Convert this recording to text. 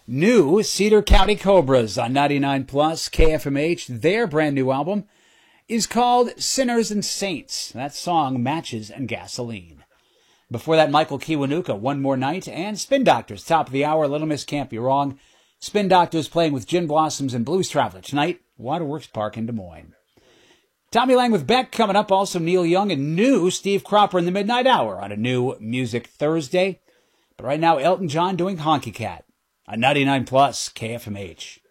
New Cedar County Cobras on 99 Plus KFMH. Their brand new album is called Sinners and Saints. That song, Matches and Gasoline. Before that, Michael Kiwanuka, One More Night, and Spin Doctors, top of the hour. Little Miss Can't Be Wrong. Spin Doctors playing with Gin Blossoms and Blues Traveler tonight, Waterworks Park in Des Moines. Tommy Lang with Beck coming up. Also Neil Young and new Steve Cropper in the Midnight Hour on a new Music Thursday. But right now, Elton John doing Honky Cat on 99 Plus KFMH.